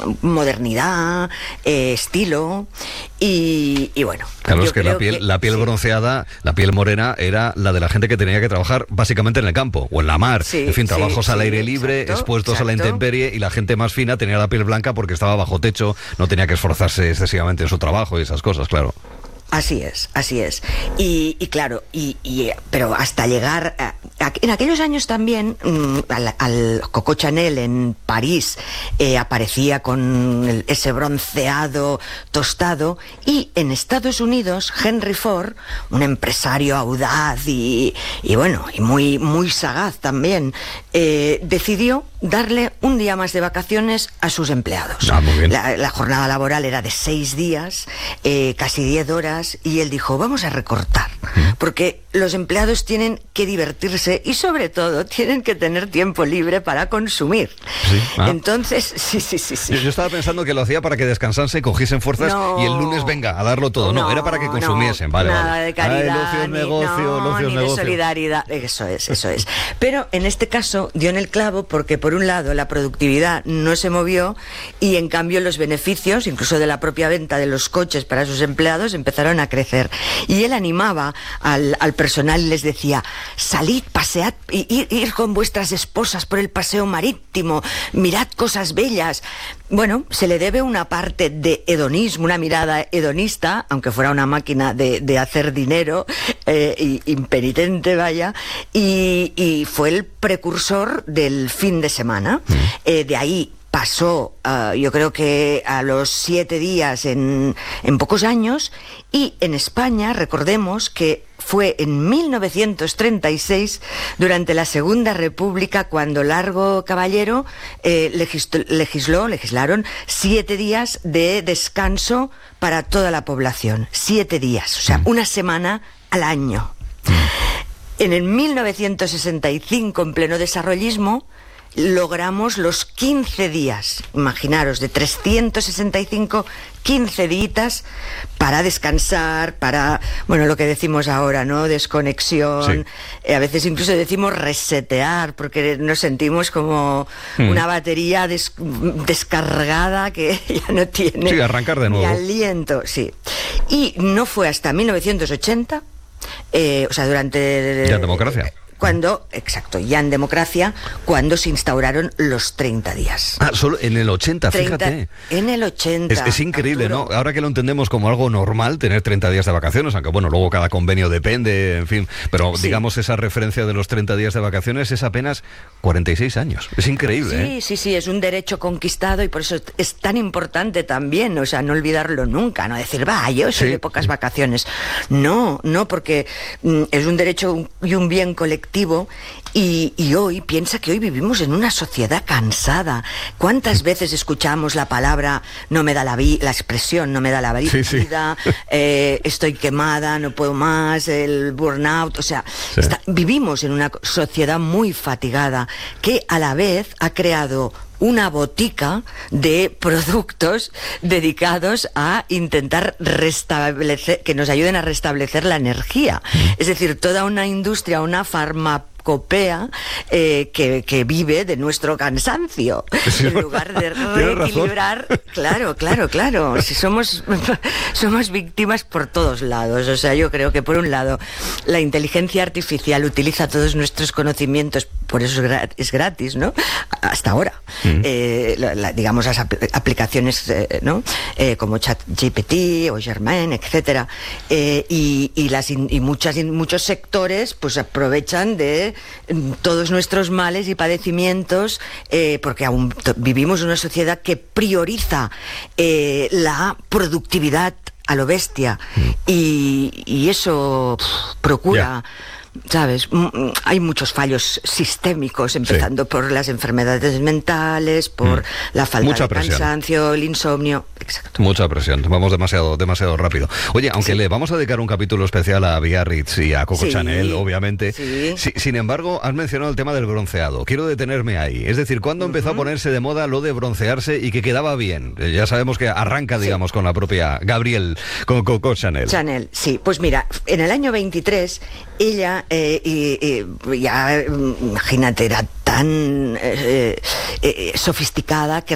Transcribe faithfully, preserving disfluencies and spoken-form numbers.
modernidad, eh, estilo, y, y bueno. Claro, es que la piel, que, la piel sí. bronceada, la piel morena, era la de la gente que tenía que trabajar básicamente en el campo o en la mar. Sí, en fin, trabajos sí, al sí, aire libre, exacto, expuestos exacto. a la intemperie, y la gente más fina tenía la piel blanca porque estaba bajo techo, no tenía que esforzarse excesivamente en su trabajo y esas cosas, claro. Así es, así es. Y, y claro, y, y pero hasta llegar a, a, en aquellos años también mmm, al, al Coco Chanel en París eh, aparecía con el, ese bronceado tostado, y en Estados Unidos Henry Ford, un empresario audaz y, y bueno, y muy muy sagaz también, eh, decidió darle un día más de vacaciones a sus empleados. Ah, muy bien. La, la jornada laboral era de seis días, eh, casi diez horas, y él dijo, vamos a recortar, porque los empleados tienen que divertirse y sobre todo tienen que tener tiempo libre para consumir. Sí. Ah. Entonces, sí, sí, sí, sí. Yo, yo estaba pensando que lo hacía para que descansasen, cogiesen fuerzas No. y el lunes venga a darlo todo. No, No, era para que consumiesen. no, vale, nada vale. de caridad, Ah, el ocio es ni, negocio, no, el ocio es ni negocio. de solidaridad. Eso es, eso es. Pero en este caso dio en el clavo porque, por un lado, la productividad no se movió y, en cambio, los beneficios, incluso de la propia venta de los coches para sus empleados, empezaron a crecer. Y él animaba al, al personal y les decía, salid, pasead, ir, ir con vuestras esposas por el paseo marítimo, mirad cosas bellas. Bueno, se le debe una parte de hedonismo, una mirada hedonista, aunque fuera una máquina de, de hacer dinero, eh, y, impenitente, vaya, y, y fue el precursor del fin de semana. Mm. Eh, de ahí pasó, uh, yo creo que a los siete días en, en pocos años, y en España, recordemos que fue en mil novecientos treinta y seis, durante la Segunda República, cuando Largo Caballero eh, legisló, legisló, legislaron siete días de descanso para toda la población. Siete días, o sea, mm. una semana al año. Mm. En el mil novecientos sesenta y cinco, en pleno desarrollismo, logramos los quince días, imaginaros, de trescientos sesenta y cinco, quince días para descansar, para, bueno, lo que decimos ahora, ¿no? Desconexión, sí. eh, a veces incluso decimos resetear, porque nos sentimos como mm. una batería des- descargada que ya no tiene sí, arrancar de nuevo. ni aliento, sí. Y no fue hasta mil novecientos ochenta, eh, o sea, durante... Ya democracia. Eh, Cuando, exacto, ya en democracia, cuando se instauraron los treinta días. Ah, solo en el ochenta, treinta, fíjate. En el ochenta. Es, es increíble, Arturo. ¿no? Ahora que lo entendemos como algo normal, tener treinta días de vacaciones, aunque bueno, luego cada convenio depende, en fin, pero sí. digamos esa referencia de los treinta días de vacaciones es apenas cuarenta y seis años. Es increíble, Sí, ¿eh? sí, sí, es un derecho conquistado y por eso es tan importante también, o sea, no olvidarlo nunca, no decir, va, yo soy sí. de pocas vacaciones. No, no, porque mm, es un derecho y un bien colectivo. Y, y hoy, piensa que hoy vivimos en una sociedad cansada. ¿Cuántas veces escuchamos la palabra no me da la vida, la expresión no me da la vida, sí, sí. eh, estoy quemada, no puedo más, el burnout, o sea, sí. está, vivimos en una sociedad muy fatigada que a la vez ha creado una botica de productos dedicados a intentar restablecer, que nos ayuden a restablecer la energía. Es decir, toda una industria, una farmacopea eh, que, que vive de nuestro cansancio. Sí, en lugar de reequilibrar, claro, claro, claro. Si somos, somos víctimas por todos lados. O sea, yo creo que por un lado la inteligencia artificial utiliza todos nuestros conocimientos, por eso es gratis, ¿no? Hasta ahora. Mm. Eh, la, la, digamos las apl- aplicaciones eh, ¿no? eh, como ChatGPT o Germain, etcétera, eh, y, y, las in, y muchas y muchos sectores pues aprovechan de mm, todos nuestros males y padecimientos, eh, porque aún t- vivimos en una sociedad que prioriza eh, la productividad a lo bestia, mm. y, y eso pff, procura yeah. ¿Sabes? Hay muchos fallos sistémicos, empezando sí. por las enfermedades mentales, por mm. la falta Mucha de presión. cansancio, el insomnio. Exacto. Mucha presión. Vamos demasiado, demasiado rápido. Oye, aunque sí. le vamos a dedicar un capítulo especial a Biarritz y a Coco sí. Chanel, obviamente. Sí. Si, sin embargo, has mencionado el tema del bronceado. Quiero detenerme ahí. Es decir, ¿cuándo uh-huh. empezó a ponerse de moda lo de broncearse y que quedaba bien? Ya sabemos que arranca, digamos, sí. con la propia Gabrielle, con Coco Chanel. Chanel, sí. Pues mira, en el año veintitrés, ella Eh, y, y ya, imagínate, era tan eh, eh, sofisticada que